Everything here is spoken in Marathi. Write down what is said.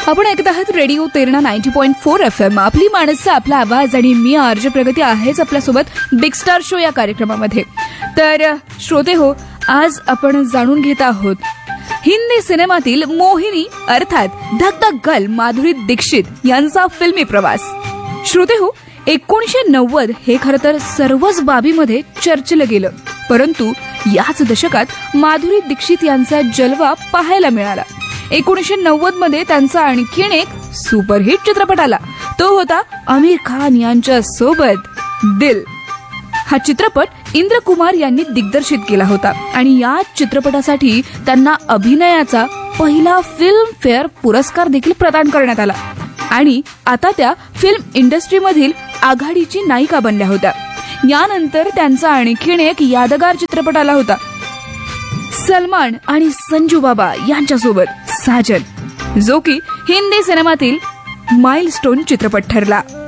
आपण ऐकत आहात रेडिओ तेरणा 90.4 FM. आपली माणसं, आपला आवाज आणि मी आरजे प्रगती आहेच आपल्यासोबत बिग स्टार शो या कार्यक्रमामध्ये. तर श्रोते हो, आज आपण जाणून घेत आहोत हिंदी सिनेमातील मोहिनी अर्थात धक गर्ल माधुरी दीक्षित यांचा फिल्मी प्रवास. श्रोते हो, 1990 हे खरं तर सर्वच बाबीमध्ये चर्चेलं गेलं, परंतु याच दशकात माधुरी दीक्षित यांचा जलवा पाहायला मिळाला. 1990 मध्ये त्यांचा आणखीन एक सुपरहिट चित्रपट आला. तो होता आमिर खान यांच्या सोबत दिल. हा चित्रपट इंद्रकुमार यांनी दिग्दर्शित केला होता आणि या चित्रपटासाठी त्यांना अभिनयाचा पहिला फिल्म फेअर पुरस्कार देखील प्रदान करण्यात आला आणि आता त्या फिल्म इंडस्ट्रीमधील आघाडीची नायिका बनल्या होत्या. यानंतर त्यांचा आणखीन एक यादगार चित्रपट आला होता सलमान आणि संजू बाबा यांच्यासोबत साजन, जो की हिंदी सिनेमातील माइलस्टोन चित्रपट ठरला.